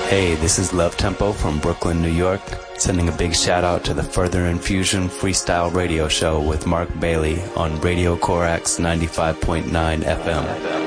Hey, this is Love Tempo from Brooklyn, New York, sending a big shout out to the Further Infusion Freestyle Radio Show with Mark Bailey on Radio Corax 95.9 FM.